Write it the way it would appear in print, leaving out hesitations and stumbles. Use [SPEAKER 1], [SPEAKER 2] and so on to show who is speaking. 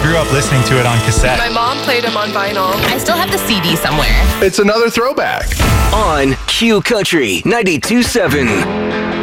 [SPEAKER 1] grew up listening to it on cassette.
[SPEAKER 2] My mom played him on vinyl.
[SPEAKER 3] I still have the CD somewhere.
[SPEAKER 4] It's another throwback.
[SPEAKER 5] On Q Country 92.7.